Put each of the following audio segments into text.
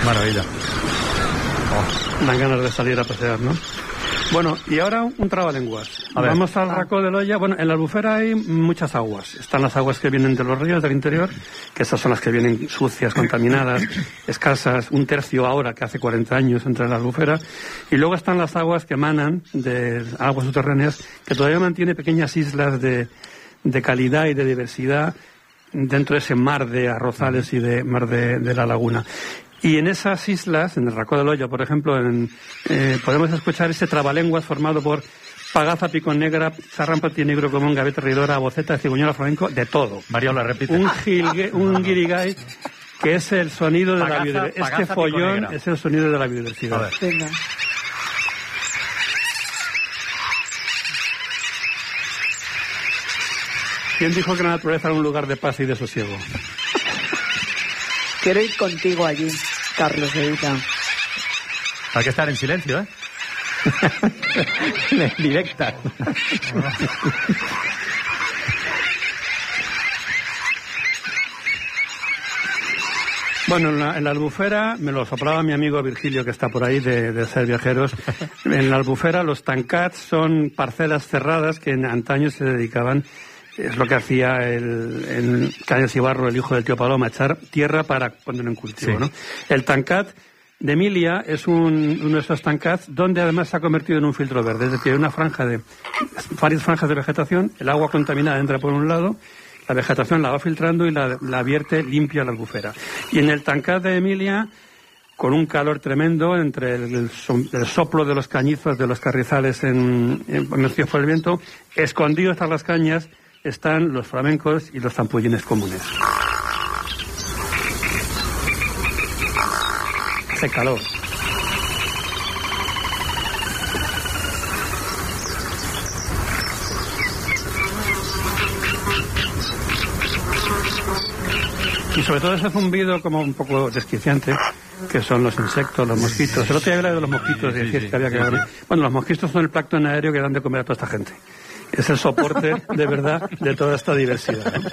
maravilla. Dan ganas de salir a pasear, ¿no? Bueno, y ahora un trabalenguas. Vamos al Racó de Loya. Bueno, en la Albufera hay muchas aguas. Están las aguas que vienen de los ríos del interior, que esas son las que vienen sucias, contaminadas, escasas, un tercio ahora, que hace 40 años entra en la Albufera. Y luego están las aguas que emanan de aguas subterráneas, que todavía mantiene pequeñas islas de calidad y de diversidad dentro de ese mar de arrozales y de mar de la laguna. Y en esas islas, en el Racó de Loya, por ejemplo, podemos escuchar ese trabalenguas formado por pagaza, picón negra, sarrán patinegro común, gaveta reidora, boceta, cigüeñola, flamenco, de todo. Mario la repite. Un guirigay, que es el sonido de la biodiversidad. Este follón es el sonido de la biodiversidad. A ver. Venga. ¿Quién dijo que la naturaleza era un lugar de paz y de sosiego? Quiero ir contigo allí, Carlos Evita. Hay que estar en silencio, ¿eh? Directa. Bueno, en la Albufera, me lo soplaba mi amigo Virgilio, que está por ahí, de Ser Viajeros. En la Albufera los tancats son parcelas cerradas que en antaño se dedicaban, es lo que hacía el Cañas Ibarro, el hijo del tío Paloma, echar tierra para ponerlo en cultivo, ¿no? El tancat de Emilia es uno de esos tancats donde además se ha convertido en un filtro verde, es decir, hay varias franjas de vegetación, el agua contaminada entra por un lado, la vegetación la va filtrando y la vierte limpia a la Albufera. Y en el tancat de Emilia, con un calor tremendo entre el soplo de los cañizos, de los carrizales mecidos por el viento, escondidos tras las cañas están los flamencos y los zampullines comunes. Hace calor. Y sobre todo ese zumbido como un poco desquiciante, que son los insectos, los mosquitos. El otro día hablaba de los mosquitos y decía que había que... Bueno, los mosquitos son el plancton aéreo que dan de comer a toda esta gente. Es el soporte, de verdad, de toda esta diversidad, ¿no?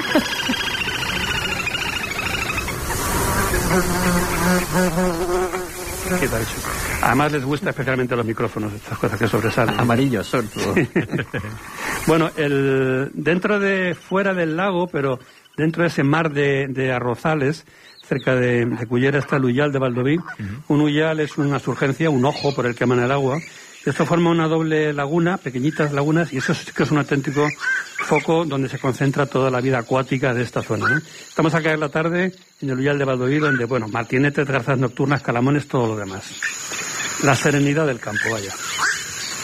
¿Qué tal, chico? Además les gusta especialmente los micrófonos, estas cosas que sobresalen. Amarillos son todo. Bueno, fuera del lago, pero dentro de ese mar de arrozales, cerca de Cullera está el Uyal de Valdoví. Un uyal es una surgencia, un ojo por el que emana el agua. Esto forma una doble laguna, pequeñitas lagunas, y eso sí que es un auténtico foco donde se concentra toda la vida acuática de esta zona, ¿no? Estamos acá en la tarde en el Uyal de Valdoví, donde, bueno, martinetes, garzas nocturnas, calamones, todo lo demás. La serenidad del campo, vaya.